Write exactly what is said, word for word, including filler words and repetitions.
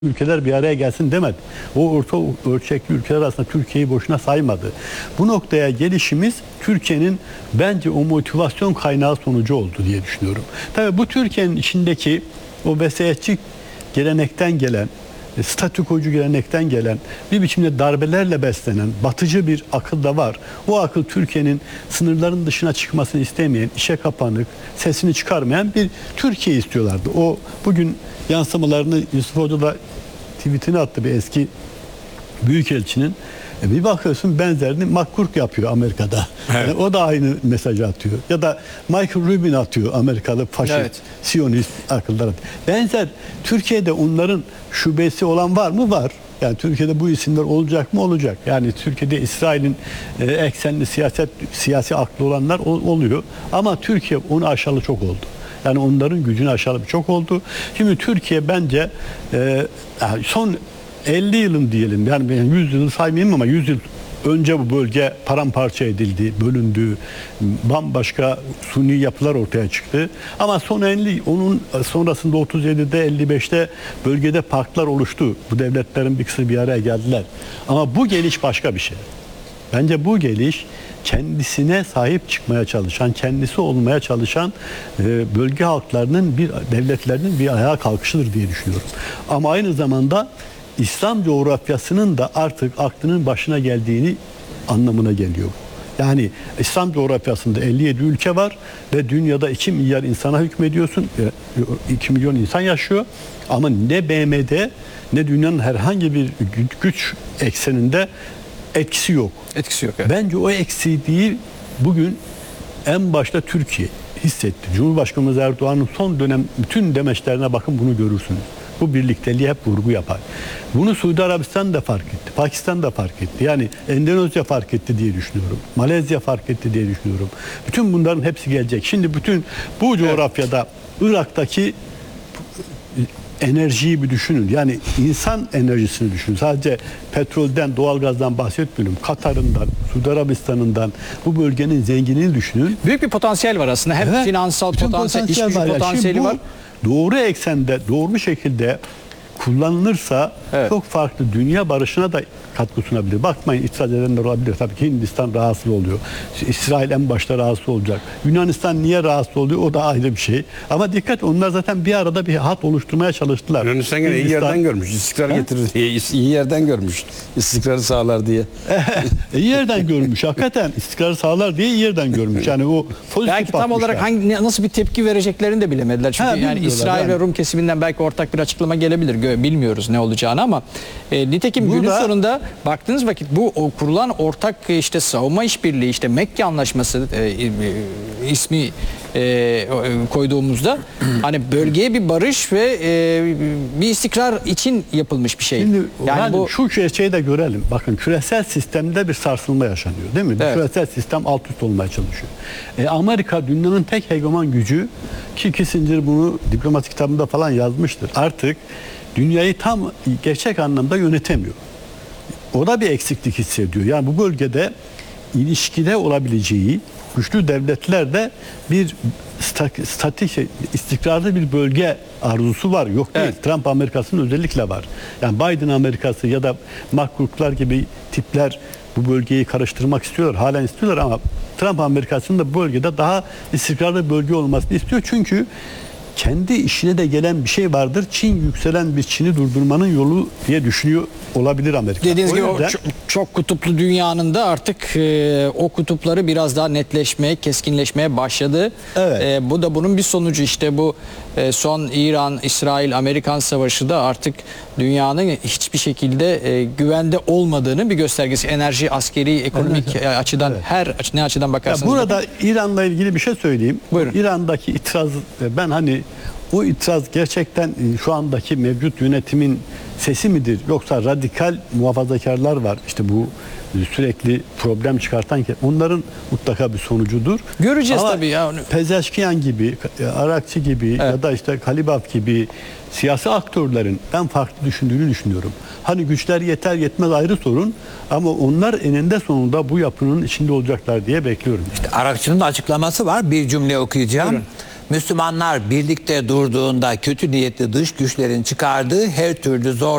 ülkeler bir araya gelsin demedi. O orta ölçekli ülkeler arasında Türkiye'yi boşuna saymadı. Bu noktaya gelişimiz Türkiye'nin bence o motivasyon kaynağı sonucu oldu diye düşünüyorum. Tabii bu Türkiye'nin içindeki o vesayetçi gelenekten gelen, statükocu gelenekten gelen, bir biçimde darbelerle beslenen batıcı bir akıl da var. O akıl Türkiye'nin sınırların dışına çıkmasını istemeyen, işe kapanık, sesini çıkarmayan bir Türkiye istiyorlardı. O bugün yansımalarını Yusuf Hoca da tweetini attı, bir eski büyükelçinin. E bir bakıyorsun benzerini McCourt yapıyor Amerika'da. Evet. Yani o da aynı mesajı atıyor. Ya da Michael Rubin atıyor, Amerikalı faşist, evet, Siyonist akıllar. Benzer Türkiye'de onların şubesi olan var mı? Var. Yani Türkiye'de bu isimler olacak mı? Olacak. Yani Türkiye'de İsrail'in e, eksenli siyaset siyasi aklı olanlar ol, oluyor. Ama Türkiye onu aşalı çok oldu. Yani onların gücünü aşalı çok oldu. Şimdi Türkiye bence e, son elli yılın diyelim, yani ben yüz yılı saymayayım ama yüz yıl önce bu bölge paramparça edildi, bölündü, bambaşka suni yapılar ortaya çıktı. Ama son elli, onun sonrasında otuz yedide elli beşte bölgede parklar oluştu. Bu devletlerin bir kısmı bir araya geldiler. Ama bu geliş başka bir şey. Bence bu geliş kendisine sahip çıkmaya çalışan, kendisi olmaya çalışan bölge halklarının, bir devletlerinin bir ayağa kalkışıdır diye düşünüyorum. Ama aynı zamanda İslam coğrafyasının da artık aklının başına geldiğini anlamına geliyor. Yani İslam coğrafyasında elli yedi ülke var ve dünyada iki milyar insana hükmediyorsun. iki milyon insan yaşıyor. Ama ne B M'de ne dünyanın herhangi bir güç ekseninde etkisi yok. Etkisi yok. Evet. Bence o eksikliği bugün en başta Türkiye hissetti. Cumhurbaşkanımız Erdoğan'ın son dönem bütün demeçlerine bakın, bunu görürsünüz. Bu birlikteliği hep vurgu yapar. Bunu Suudi Arabistan da fark etti. Pakistan da fark etti. Yani Endonezya fark etti diye düşünüyorum. Malezya fark etti diye düşünüyorum. Bütün bunların hepsi gelecek. Şimdi bütün bu coğrafyada, Irak'taki enerjiyi bir düşünün. Yani insan enerjisini düşünün. Sadece petrolden, doğalgazdan bahsetmiyorum. Katar'ından, Suudi Arabistan'ından, bu bölgenin zenginliğini düşünün. Büyük bir potansiyel var aslında. Hem evet, finansal potansiyel, iş gücü potansiyeli yani var. Doğru eksende, doğru bir şekilde kullanılırsa evet, çok farklı dünya barışına da katkı sunabilir. Bakmayın, itiraz edenler olabilir. Tabii ki Hindistan rahatsız oluyor. İsrail en başta rahatsız olacak. Yunanistan niye rahatsız oluyor? O da ayrı bir şey. Ama dikkat, onlar zaten bir arada bir hat oluşturmaya çalıştılar. Yunanistan gene iyi yerden görmüş. İstikrar getirir diye. İyi yerden görmüş. İstikrarı sağlar diye. iyi yerden görmüş. Hakikaten istikrarı sağlar diye iyi yerden görmüş. Yani o pozitif belki tam bakmışlar. olarak hangi, nasıl bir tepki vereceklerini de bilemediler. Çünkü ha, yani İsrail yani. ve Rum kesiminden belki ortak bir açıklama gelebilir. Bilmiyoruz ne olacağını ama e, nitekim burada, günün sonunda baktığınız vakit bu o, kurulan ortak işte savunma işbirliği, işte Mekke Anlaşması e, e, ismi e, koyduğumuzda hani bölgeye bir barış ve e, bir istikrar için yapılmış bir şey. Şimdi, yani, yani bu şu şeyi de görelim. Bakın, küresel sistemde bir sarsılma yaşanıyor, değil mi? Evet. Küresel sistem alt üst olmaya çalışıyor. E, Amerika dünyanın tek hegemon gücü, ki Kissinger bunu diplomatik kitabında falan yazmıştır. Artık dünyayı tam gerçek anlamda yönetemiyor. O da bir eksiklik hissediyor. Yani bu bölgede ilişkide olabileceği güçlü devletlerle bir statik, istikrarlı bir bölge arzusu var. Yok değil. Evet. Trump Amerikası'nın özellikle var. Yani Biden Amerikası ya da McCourt'lar gibi tipler bu bölgeyi karıştırmak istiyorlar. Halen istiyorlar ama Trump Amerikası'nın da bu bölgede daha istikrarlı bir bölge olmasını istiyor. Çünkü kendi işine de gelen bir şey vardır. Çin, yükselen bir Çin'i durdurmanın yolu diye düşünüyor olabilir Amerika. Dediğiniz gibi o çok, çok kutuplu dünyanın da artık e, o kutupları biraz daha netleşmeye, keskinleşmeye başladı. Evet. E, bu da bunun bir sonucu. İşte bu e, son İran, İsrail, Amerikan savaşı da artık dünyanın hiçbir şekilde e, güvende olmadığını bir göstergesi. Enerji, askeri, ekonomik evet. açıdan, evet, her ne açıdan bakarsanız. Ya burada bakın. İran'la ilgili bir şey söyleyeyim. Buyurun. İran'daki itiraz, ben hani o itiraz gerçekten şu andaki mevcut yönetimin sesi midir? Yoksa radikal muhafazakarlar var. İşte bu sürekli problem çıkartan, onların mutlaka bir sonucudur. Göreceğiz ama tabii ya. Pezeşkiyan gibi, Arakçı gibi evet, ya da işte Kalibaf gibi siyasi aktörlerin ben farklı düşündüğünü düşünüyorum. Hani güçler yeter yetmez ayrı sorun ama onlar eninde sonunda bu yapının içinde olacaklar diye bekliyorum. İşte Arakçı'nın da açıklaması var. Bir cümle okuyacağım. Buyurun. Müslümanlar birlikte durduğunda kötü niyetli dış güçlerin çıkardığı her türlü zor